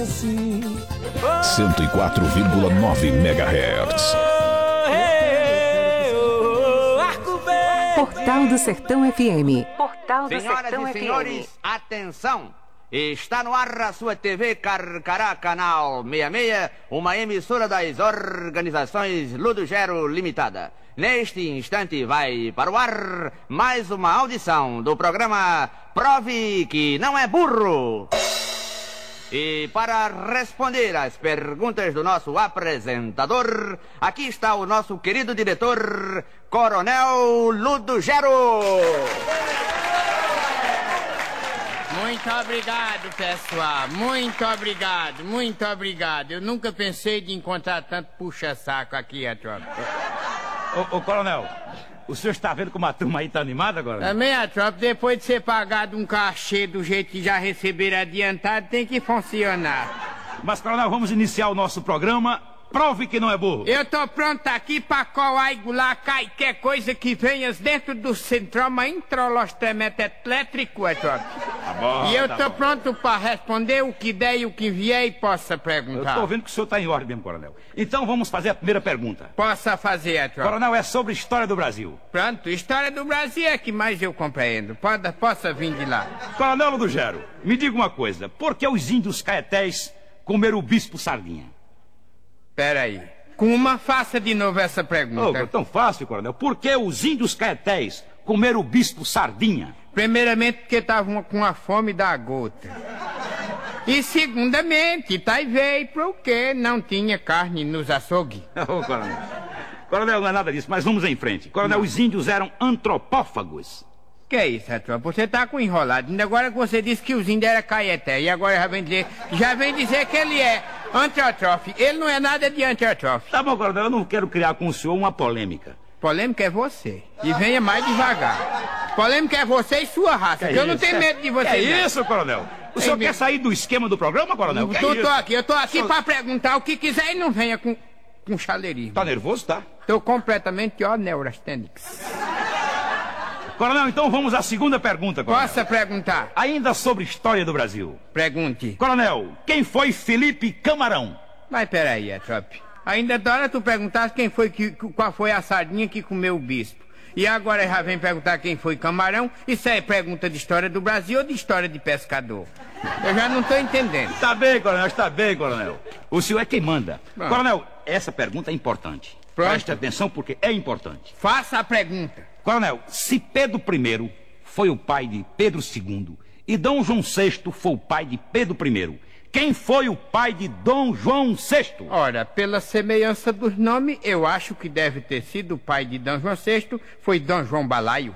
104,9 MHz. Portal do Sertão FM. Portal do Senhoras Sertão e senhores, FM. atenção! Está no ar a sua TV Carcará, canal 66, uma emissora das organizações Ludogero Limitada. Neste instante vai para o ar mais uma audição do programa Prove que não é burro. E para responder às perguntas do nosso apresentador, aqui está o nosso querido diretor, Coronel Ludogero. Muito obrigado, pessoal. Muito obrigado, muito obrigado. Eu nunca pensei de encontrar tanto puxa-saco aqui, a tropa. Ô, coronel, o senhor está vendo como a turma aí tá animada agora? Também, a tropa, depois de ser pagado um cachê do jeito que já receberam adiantado, tem que funcionar. Mas, coronel, vamos iniciar o nosso programa. Prove que não é burro. Eu tô pronto aqui pra coagular qualquer coisa que venha dentro do centroma intralostramento elétrico, a tropa. Tá bom, E eu tá tô bom. pronto pra responder o que der e o que vier e possa Eu perguntar. estou vendo que o senhor está em ordem mesmo, coronel. Então vamos fazer a primeira pergunta. Possa fazer, a tropa. Coronel, é sobre história do Brasil. Pronto, história do Brasil é que mais eu compreendo. Possa vir de lá. Coronel Ludogero, me diga uma coisa. Por que os índios caetés comeram o bispo sardinha? Peraí. Faça de novo essa pergunta. Oh, tão fácil, coronel. Por que os índios caetés comeram o bispo sardinha? Primeiramente porque estavam com a fome da gota. E segundamente, veio porque não tinha carne nos açougues. Oh, coronel. Coronel, não é nada disso, mas vamos em frente. Coronel, os índios eram antropófagos. Que é isso, tropa? Você tá com enrolado. Ainda agora que você disse que os índios eram caeté. E agora já vem dizer que ele é antrófico. Ele não é nada de antrófico. Tá bom, coronel, eu não quero criar com o senhor uma polêmica. Polêmica é você. E venha mais devagar. Polêmica é você e sua raça. Que eu não tenho medo de você. É não. isso, coronel? O senhor quer sair do esquema do programa, coronel? Que é isso? Eu tô aqui pra perguntar o que quiser e não venha com chaleirismo. Tá nervoso, tá? Tô completamente neurastênico. Coronel, então vamos à segunda pergunta, coronel. Possa perguntar? Ainda sobre história do Brasil. Pergunte. Coronel, quem foi Felipe Camarão? Mas peraí, tropa. Ainda da hora tu perguntasse qual foi a sardinha que comeu o bispo. E agora já vem perguntar quem foi Camarão. Isso é pergunta de história do Brasil ou de história de pescador? Eu já não tô entendendo. Está bem, coronel. O senhor é quem manda. Bom. Coronel, essa pergunta é importante. Pronto. Preste atenção porque é importante. Faça a pergunta. Coronel, se Pedro I foi o pai de Pedro II e Dom João VI foi o pai de Pedro I, quem foi o pai de Dom João VI? Ora, pela semelhança dos nomes, eu acho que deve ter sido o pai de Dom João VI, foi Dom João Balaio.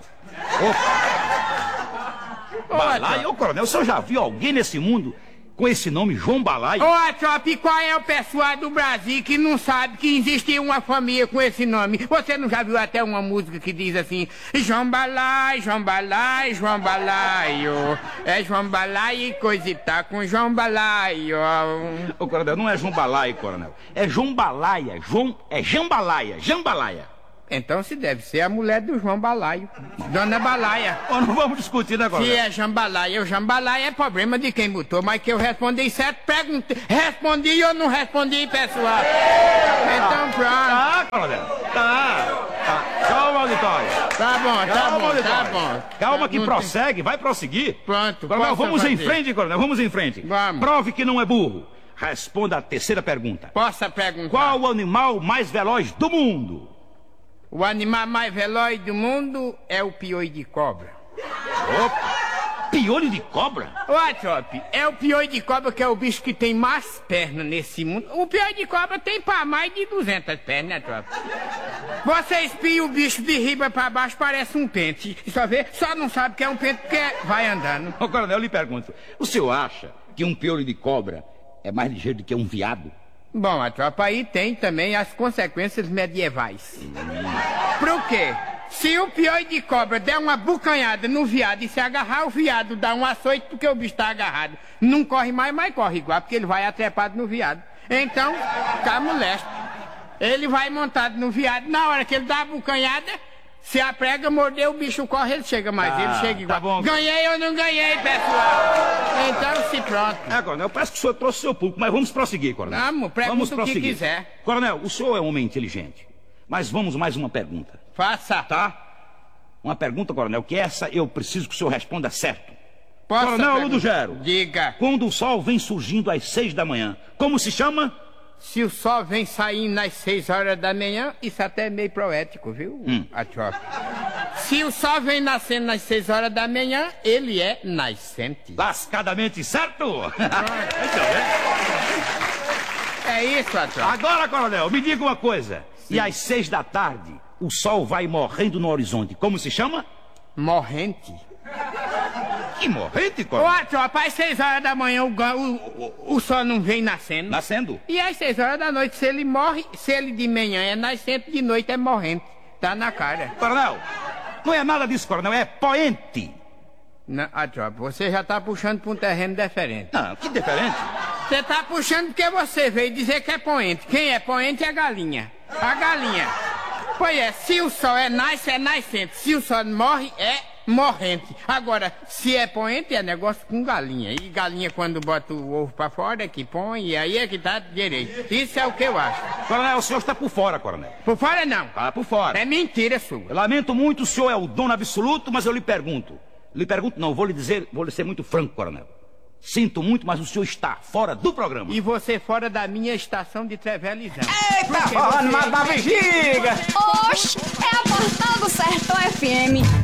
Balaio? Ô, coronel, o senhor já viu alguém nesse mundo com esse nome, João Balaio? Ô, tropa, qual é o pessoal do Brasil que não sabe que existe uma família com esse nome? Você não já viu até uma música que diz assim: João Balaio, João Balaio, João Balaio. É João Balaio e coisa e tá com João Balaio. Ô, coronel, não é João Balaio, coronel. É João Balaia. É Jambalaia, Jambalaia. Então se deve ser a mulher do João Balaio, Dona Balaia. Ô, não vamos discutir, né, coronel? Se é Jambalaia ou Jambalaia é problema de quem botou, mas que eu respondi certo, respondi ou não respondi, pessoal? Então pronto. Tá, coronel. Tá. Calma, auditório. Tá bom, Calma, auditório. bom. Calma que Não prossegue, vai prosseguir. Pronto, Coronel, possa vamos em fazer. frente, coronel, vamos em frente. Vamos. Prove que não é burro. Responda a terceira pergunta. Possa perguntar. Qual o animal mais veloz do mundo? O animal mais veloz do mundo é o piolho de cobra. Opa! Piolho de cobra? Ó, Top, é o piolho de cobra que é o bicho que tem mais pernas nesse mundo. O piolho de cobra tem pra mais de 200 pernas, né, Top? Você espia o bicho de riba pra baixo, parece um pente. Só não sabe que é um pente porque vai andando. Ô, coronel, eu lhe pergunto, o senhor acha que um piolho de cobra é mais ligeiro do que um viado? Bom, a tropa aí tem também as consequências medievais. Por quê? Se o piolho de cobra der uma bucanhada no viado e se agarrar, o viado dá um açoite porque o bicho tá agarrado. Não corre mais, mas corre igual, porque ele vai atrepado no viado. Então, tá molesto. Ele vai montado no viado, na hora que ele dá a bucanhada, Se a prega morder, o bicho corre, ele chega mais. Ele chega igual. Tá bom. Ganhei ou não ganhei, pessoal? Então, se pronto. Coronel, parece que o senhor trouxe o seu público, mas vamos prosseguir, Coronel. Vamos, pergunta o que quiser. Coronel, o senhor é um homem inteligente, mas vamos mais uma pergunta. Faça. Tá? Uma pergunta, Coronel, que essa eu preciso que o senhor responda certo. Posso Coronel Ludogero. Diga. Quando o sol vem surgindo às 6 da manhã, como se chama? Se o sol vem saindo às 6 horas da manhã, isso até é meio poético, viu, Atiope? Se o sol vem nascendo às 6 horas da manhã, ele é nascente. Lascadamente certo? É isso, Atiope. Agora, Coronel, me diga uma coisa. Sim. E às 6 da tarde, o sol vai morrendo no horizonte. Como se chama? Morrente. Que morrente, Ô, Coronel? Atiope, às 6 horas da manhã o sol não vem nascendo. Nascendo? E às 6 horas da noite, se ele morre, se ele de manhã é nascente, de noite é morrente. Tá na cara. Coronel, não é nada disso, Coronel, é poente. Não, Atiope, você já tá puxando pra um terreno diferente. Não, que diferente. Você tá puxando porque você veio dizer que é poente. Quem é poente é a galinha. A galinha. Pois é, se o sol é nascente. Se o sol morre, é morrente. Agora, se é poente, é negócio com galinha. E galinha, quando bota o ovo pra fora, é que põe, e aí é que tá direito. Isso é o que eu acho. Coronel, o senhor está por fora, Coronel. Por fora, não. Tá por fora. É mentira sua. Eu lamento muito, o senhor é o dono absoluto, mas eu lhe pergunto. Não, vou lhe ser muito franco, Coronel. Sinto muito, mas o senhor está fora do programa. E você fora da minha estação de televisão. Eita, porra, não mata a bexiga! Oxe, é a Portal do Sertão FM.